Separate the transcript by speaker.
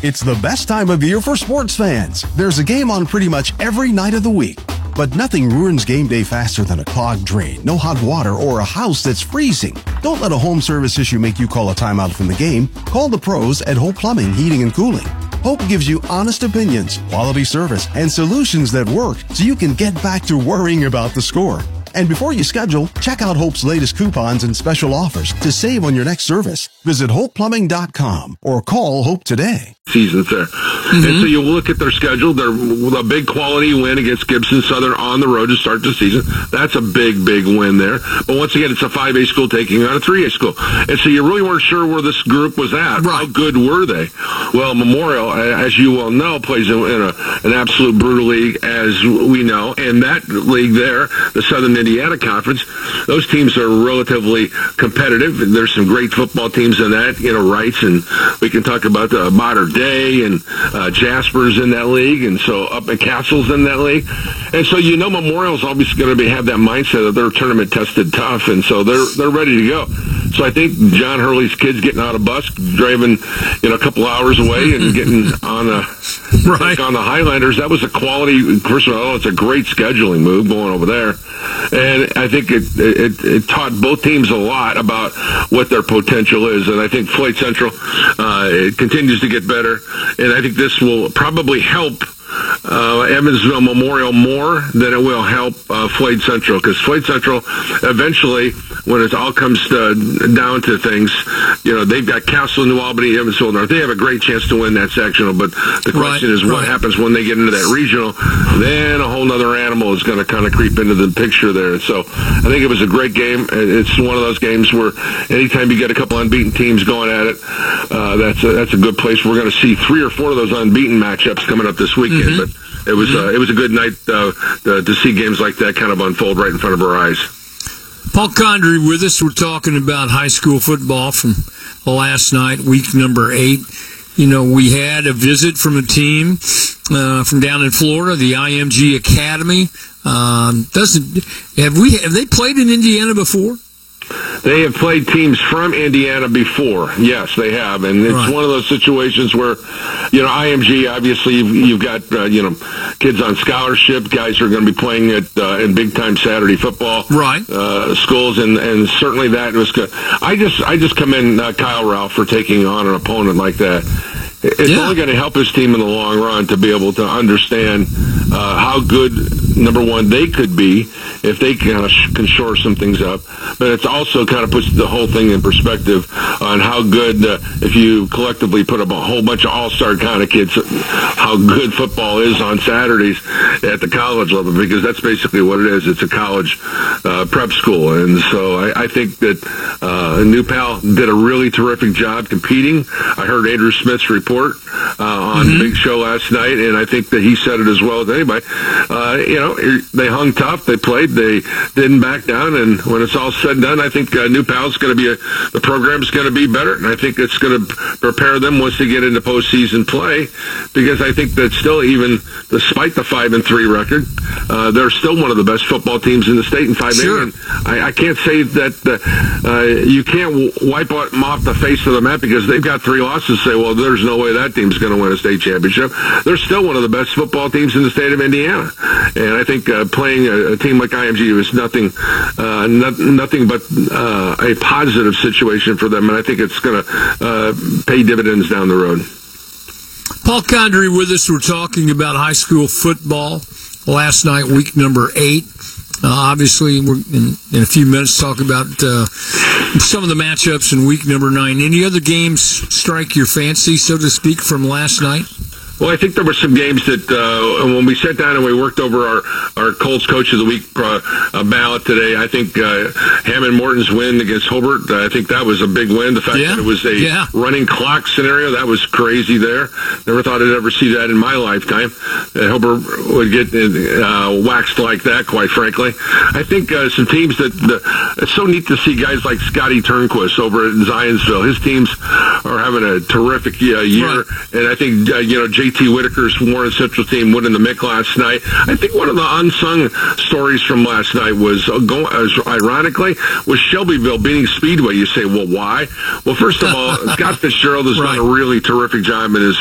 Speaker 1: It's the best time of year for sports fans. There's a game on pretty much every night of the week. But nothing ruins game day faster than a clogged drain, no hot water, or a house that's freezing. Don't let a home service issue make you call a timeout from the game. Call the pros at Hope Plumbing, Heating, and Cooling. Hope gives you honest opinions, quality service, and solutions that work so you can get back to worrying about the score. And before you schedule, check out Hope's latest coupons and special offers to save on your next service. Visit HopePlumbing.com or call Hope today.
Speaker 2: Seasons there. And so you look at their schedule. They're with a big quality win against Gibson Southern on the road to start the season. That's a big, big win there. But once again, it's a 5A school taking on a 3A school. And so you really weren't sure where this group was at. Right. How good were they? Well, Memorial, as you well know, plays in an absolute brutal league, as we know. And that league there, the Southern Indiana Conference, those teams are relatively competitive. There's some great football teams in that, Wrights, and we can talk about Mater Day and Jasper's in that league, and so up at Castle's in that league. And so Memorial's obviously going to have that mindset that they're tournament tested tough, and so they're ready to go. So I think John Hurley's kids getting out of bus, driving a couple hours away and getting on on the Highlanders, that was a quality. First of all, it's a great scheduling move going over there. And I think it taught both teams a lot about what their potential is. And I think Floyd Central it continues to get better. And I think this will probably help Evansville Memorial more than it will help Floyd Central, because Floyd Central eventually, when it all comes down to things, they've got Castle, New Albany, Evansville North. They have a great chance to win that sectional, but the question is what happens when they get into that regional. Then a whole other animal is going to kind of creep into the picture there. So I think it was a great game. It's one of those games where anytime you get a couple unbeaten teams going at it, that's a good place. We're going to see 3 or 4 of those unbeaten matchups coming up this weekend. But it was a good night to see games like that kind of unfold right in front of our eyes.
Speaker 3: Paul Condry with us. We're talking about high school football from last night, week number 8. We had a visit from a team from down in Florida, the IMG Academy. Have they played in Indiana before?
Speaker 2: They have played teams from Indiana before. Yes, they have. And it's one of those situations where, IMG, obviously, you've got, kids on scholarship, guys who are going to be playing in big-time Saturday football schools, and certainly that was good. I just commend Kyle Ralph for taking on an opponent like that. It's only going to help his team in the long run to be able to understand how good, number one, they could be if they kind of can shore some things up. But it's also kind of puts the whole thing in perspective on how good, if you collectively put up a whole bunch of all-star kind of kids, how good football is on Saturdays at the college level, because that's basically what it is. It's a college prep school. And so I think that New Pal did a really terrific job competing. I heard Andrew Smith's report on the Big Show last night, and I think that he said it as well as anybody. They hung tough, they played, they didn't back down, and when it's all said and done, I think New Pal's going to be the program's going to be better, and I think it's going to prepare them once they get into postseason play, because I think that still, even despite the 5-3 record, they're still one of the best football teams in the state in 5A. Sure. And I can't say that you can't wipe them off the face of the map because they've got 3 losses. Say, well, there's no way that team's going to win a state championship. They're still one of the best football teams in the state of Indiana, and I think playing a team like IMG was nothing but a positive situation for them, and I think it's going to pay dividends down the road.
Speaker 3: Paul Condry with us. We're talking about high school football last night, week number 8. Obviously, we're in a few minutes talk about some of the matchups in week number 9. Any other games strike your fancy, so to speak, from last night?
Speaker 2: Well, I think there were some games that when we sat down and we worked over our Colts Coach of the Week ballot today, I think Hammond Morton's win against Hobart, I think that was a big win. The fact that it was a running clock scenario, that was crazy there. Never thought I'd ever see that in my lifetime. Hobart would get waxed like that, quite frankly. I think some teams that it's so neat to see guys like Scotty Turnquist over at Zionsville. His teams are having a terrific year, and I think J.T. Whitaker's Warren Central team winning the MIC last night. I think one of the unsung stories from last night was, ironically, was Shelbyville beating Speedway. You say, well, why? Well, first of all, Scott Fitzgerald has done a really terrific job in his